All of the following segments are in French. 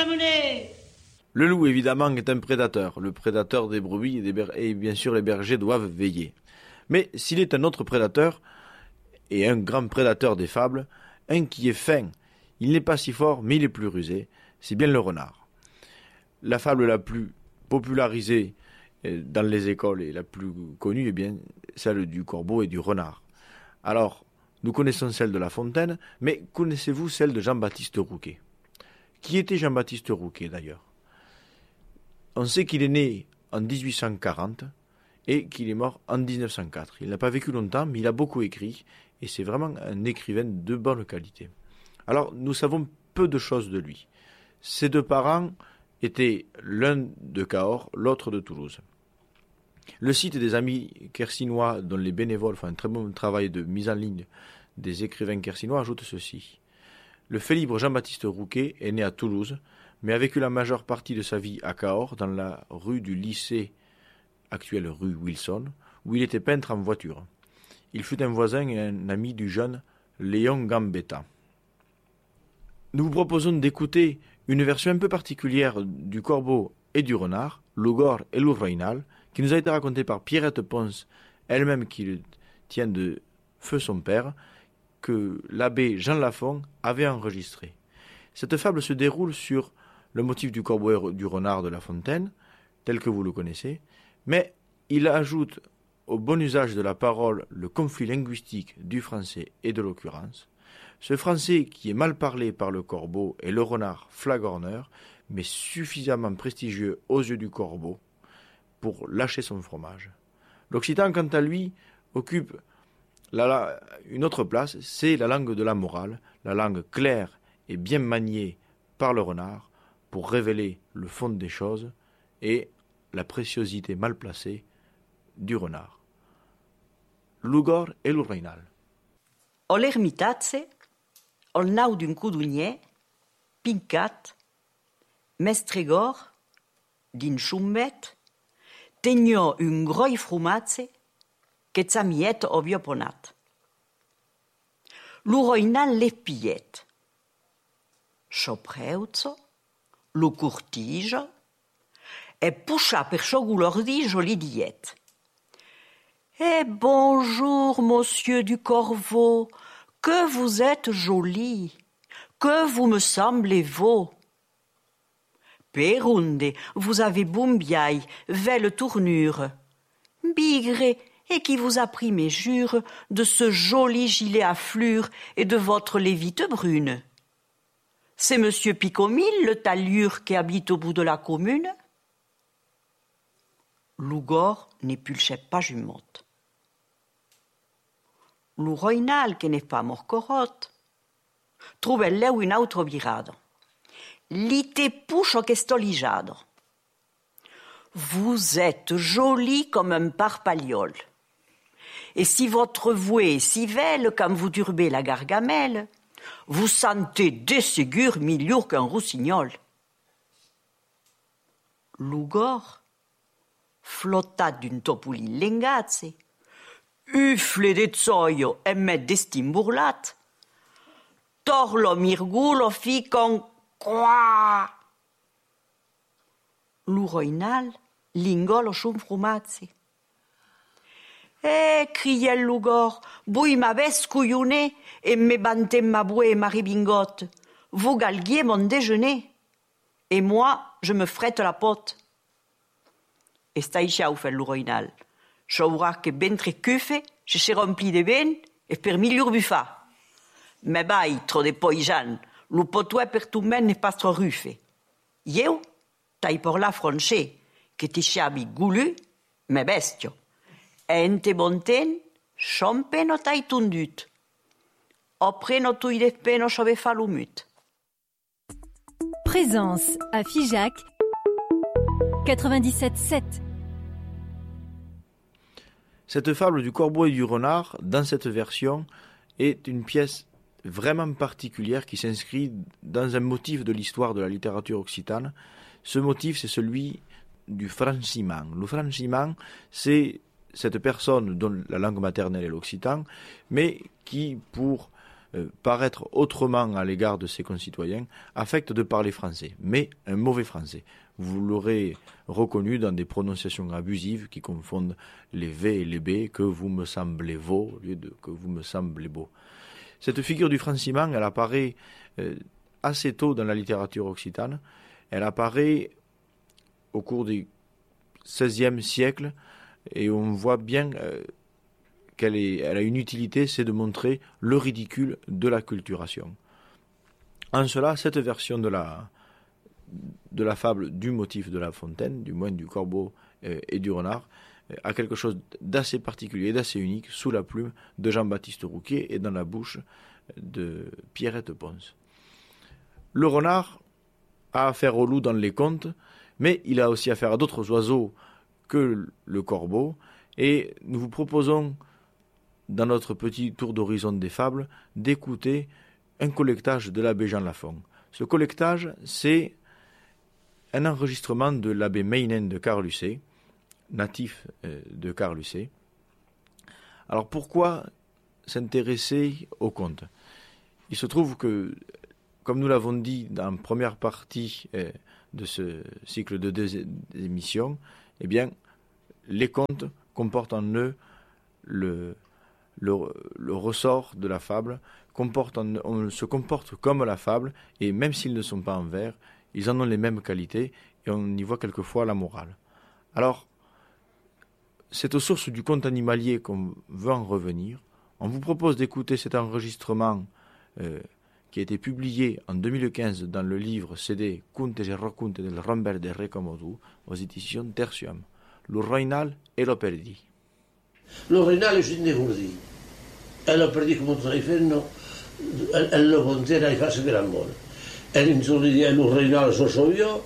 amener. Le loup, évidemment, est un prédateur. Le prédateur des brebis et bien sûr les bergers doivent veiller. Mais s'il est un autre prédateur, et un grand prédateur des fables, un qui est fin, il n'est pas si fort, mais il est plus rusé, c'est bien le renard. La fable la plus popularisée dans les écoles et la plus connue est bien celle du corbeau et du renard. Alors, nous connaissons celle de La Fontaine, mais connaissez-vous celle de Jean-Baptiste Rouquet? Qui était Jean-Baptiste Rouquet d'ailleurs? On sait qu'il est né en 1840 et qu'il est mort en 1904. Il n'a pas vécu longtemps, mais il a beaucoup écrit et c'est vraiment un écrivain de bonne qualité. Alors, nous savons peu de choses de lui. Ses deux parents étaient l'un de Cahors, l'autre de Toulouse. Le site des Amis Quercinois, dont les bénévoles font un très bon travail de mise en ligne des écrivains quercinois, ajoute ceci. Le fait libre Jean-Baptiste Rouquet est né à Toulouse, mais a vécu la majeure partie de sa vie à Cahors, dans la rue du lycée, actuelle rue Wilson, où il était peintre en voiture. Il fut un voisin et un ami du jeune Léon Gambetta. Nous vous proposons d'écouter une version un peu particulière du corbeau et du renard, Lugor et l'Urroinal, qui nous a été racontée par Pierrette Ponce, elle-même qui le tient de feu son père, que l'abbé Jean Lafont avait enregistré. Cette fable se déroule sur le motif du corbeau et du renard de La Fontaine, tel que vous le connaissez, mais il ajoute au bon usage de la parole le conflit linguistique du français et de l'occurrence. Ce français qui est mal parlé par le corbeau et le renard flagorneur, mais suffisamment prestigieux aux yeux du corbeau pour lâcher son fromage. L'occitan, quant à lui, occupe une autre place, c'est la langue de la morale, la langue claire et bien maniée par le renard pour révéler le fond des choses et la préciosité mal placée du renard. Lugor et l'Urroinal. O l'ermitatze, ol nau d'un codonnier, pincat, mestregor, din xumbet, tegnò un groi frumatze che zamiet ovio ponat. L'Urroinal le pillet. Sopreuzzo, lo curtigio, e puscia per sciogulordigio li diet. Eh bonjour, monsieur du Corbeau, que vous êtes joli, que vous me semblez beau. Perunde, vous avez boumbiaille, belle tournure. Bigre, et qui vous a pris mes jures de ce joli gilet à fleurs et de votre lévite brune? C'est monsieur Picomille, le talure qui habite au bout de la commune? Lugor ne pulchait pas jumotte. L'Urroinal, che ne fa morcorot, truvelleu un altro virado. Li te pucho che sto ligiado. Vous êtes joli comme un parpaliol. Et si votre voix est si belle quand vous turbez la gargamelle, vous sentez de ségur miglior qu'un roussignol. Lugor, flottat d'un topuli lengazze, ufle de zoio e met de stimburlat, torlo mirgulo fi con qua. L'Urroinal lingolo sciunfrumazzi. Criait Lugor, voi m'avez couillonné et me banté ma bouée et ma ribingote. Vous galguiez mon déjeuner. Et moi, je me frette la pote. Et stai ciao, fait l'Urroinal. Chaura que bentre cufe, je suis rempli de ben et per miglior buffa. Me bai, tro de poijan, lo potue per tu men ne pas trop rufe. Ieu, tai por la franche, que ti sciabi goulu, me bestio. E ente bonten, chompeno tai tundut. Opreno tui de peno chove falumut. Présence à Figeac 97.7. Cette fable du corbeau et du renard, dans cette version, est une pièce vraiment particulière qui s'inscrit dans un motif de l'histoire de la littérature occitane. Ce motif, c'est celui du franciment. Le franciment, c'est cette personne dont la langue maternelle est l'occitan, mais qui, pour paraître autrement à l'égard de ses concitoyens, affecte de parler français, mais un mauvais français. Vous l'aurez reconnu dans des prononciations abusives qui confondent les V et les B, que vous me semblez beau, au lieu de que vous me semblez beau. Cette figure du franciment, elle apparaît assez tôt dans la littérature occitane. Elle apparaît au cours du XVIe siècle et on voit bien elle a une utilité, c'est de montrer le ridicule de la culturation. En cela, cette version de la fable du motif de La Fontaine, du moins du corbeau et du renard, a quelque chose d'assez particulier, d'assez unique, sous la plume de Jean-Baptiste Rouquier et dans la bouche de Pierrette Ponce. Le renard a affaire au loup dans les contes, mais il a aussi affaire à d'autres oiseaux que le corbeau, et nous vous proposons, dans notre petit tour d'horizon des fables, d'écouter un collectage de l'abbé Jean Lafont. Ce collectage, c'est un enregistrement de l'abbé Meinen de Carlucet, natif de Carlucet. Alors pourquoi s'intéresser aux contes ? Il se trouve que, comme nous l'avons dit dans la première partie de ce cycle de 2 émissions, eh bien, les contes comportent en eux le ressort de la fable, on se comporte comme la fable, et même s'ils ne sont pas en vers, ils en ont les mêmes qualités, et on y voit quelquefois la morale. Alors, c'est aux sources du conte animalier qu'on veut en revenir. On vous propose d'écouter cet enregistrement qui a été publié en 2015 dans le livre CD Contes e racconti del Romber de Recomodu aux éditions Tertium. Lo Roinal e lo Perdí. Lo Roinal es indegurdi. E lo perdí como tu riferno, e lo contera e farsi per amore. E l'insolidi e lo Roinal so io,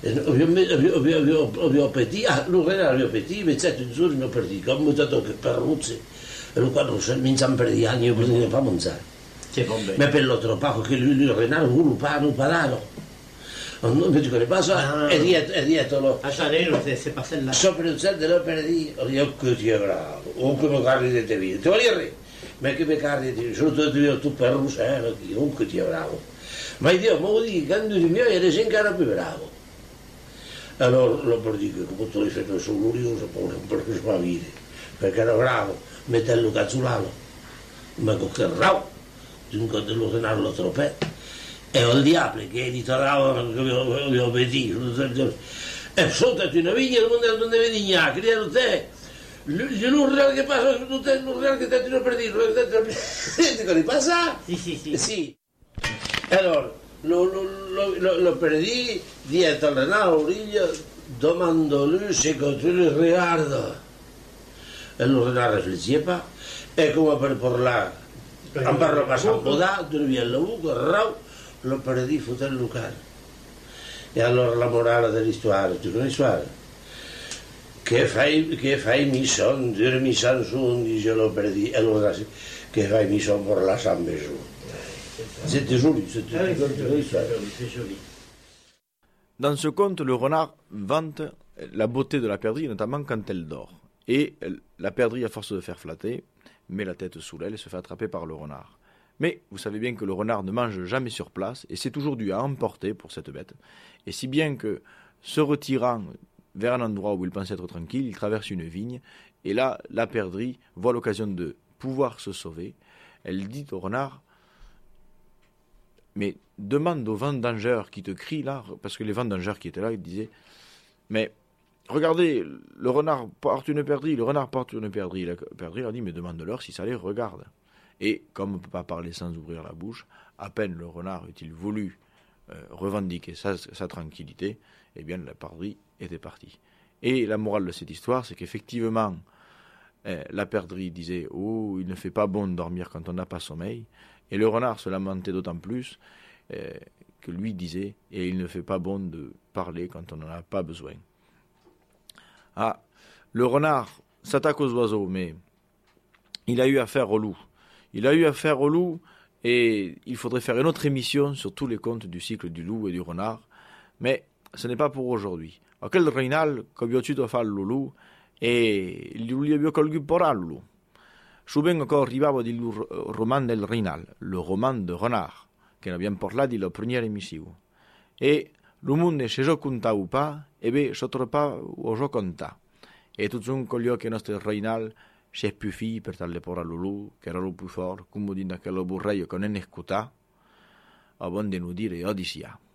abbiamo petit, lo Roinal abbiamo petit, mezzetto in giorno abbiamo perdi, come dato che per Ruzzi, e lo quadro mi san perdi anni, io non ne fa monzare. Ma per lo troppo che lui il Renaro un parano. Non mi dico ne passa e dietro. A Sanero se passa là. Sopra il cielo lo perdi, io che ti bravo. O come carri di te via. Ti voglio dire, ma che mi carri di sotto tu per Rusero, io che ti bravo. Ma Dio, ma vuol dire che quando di mio eri ancora più bravo. Allora lo perdi che come tu hai fatto solo curioso, poi non per spavire, perché era bravo, metterlo cazzulano. Ma con che rao dunque dello Renaro lo tropè e il diavolo che editoravano che avevo veduto e sotto una vigna non ne vedi neanche lì te l'urrel che passa l'urrel che ti non perdi dico di passa sì allora lo perdi dietro al Renaro Auriglia domando lui se tu il Riccardo e lo Renaro rifletteva e come per parlare am parlo passant podà, dormia alla buca, rau, lo perdì fotent lucar. E allora la morale dell'histoire, tu non l'histoire, che fai mi son, dormi san su, 11 lo perdì, e allora che fai mi son per la San Besù. C'était joli, c'était joli. Dans ce conte, le renard vante la beauté de la perdrix, notamment quand elle dort. Et la perdrix, à force de faire flatter, met la tête sous l'aile et se fait attraper par le renard. Mais vous savez bien que le renard ne mange jamais sur place et c'est toujours dû à emporter pour cette bête. Et si bien que, se retirant vers un endroit où il pense être tranquille, il traverse une vigne et là, la perdrix voit l'occasion de pouvoir se sauver. Elle dit au renard « Mais demande aux vendangeurs qui te crient là, parce que les vendangeurs qui étaient là, ils disaient « Mais... regardez, le renard porte une perdrix, le renard porte une perdrix. » La perdrix leur dit, mais demande-leur si ça les regarde. Et comme on ne peut pas parler sans ouvrir la bouche, à peine le renard eut-il voulu revendiquer sa tranquillité, eh bien la perdrix était partie. Et la morale de cette histoire, c'est qu'effectivement, la perdrix disait, oh, il ne fait pas bon de dormir quand on n'a pas sommeil. Et le renard se lamentait d'autant plus que lui disait, et il ne fait pas bon de parler quand on n'en a pas besoin. Ah, le renard s'attaque aux oiseaux, mais il a eu affaire au loup. Et il faudrait faire une autre émission sur tous les contes du cycle du loup et du renard. Mais ce n'est pas pour aujourd'hui. Aquel reinal che vi ho cito fa al loup e il lui abbia colgu porallo. Souvent encore arrivava il roman del Reinal, le roman de Renard, che abbiamo parlato la première émission. E lo monde se jo contau pas, e bé, sotre pas o jo conta. E tot un collò che nostre Reinal s'è più fi per talle porra Lulu, che era lo più fort, come din aquello burreio che non escutà, a bon de nu dire Odissia.